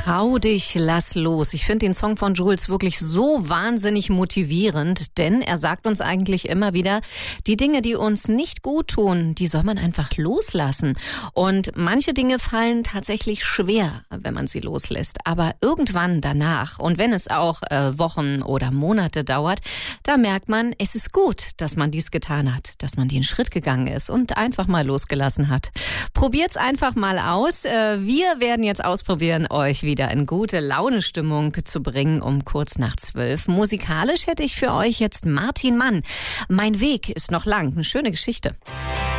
Trau dich, lass los. Ich finde den Song von Jules wirklich so wahnsinnig motivierend, denn er sagt uns eigentlich immer wieder, die Dinge, die uns nicht gut tun, die soll man einfach loslassen. Und manche Dinge fallen tatsächlich schwer, wenn man sie loslässt. Aber irgendwann danach, und wenn es auch Wochen oder Monate dauert, da merkt man, es ist gut, dass man dies getan hat, dass man den Schritt gegangen ist und einfach mal losgelassen hat. Probiert's einfach mal aus. Wir werden jetzt ausprobieren, euch wieder in gute Laune-Stimmung zu bringen um kurz nach 12. Musikalisch hätte ich für euch jetzt Martin Mann. Mein Weg ist noch lang. Eine schöne Geschichte.